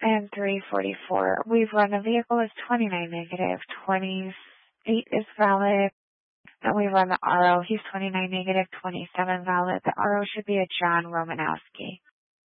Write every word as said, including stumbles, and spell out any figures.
and three forty-four. We've run the vehicle as twenty-nine negative, twenty-eight is valid, and we run the R O. He's twenty-nine negative, twenty-seven valid. The R O should be a John Romanowski.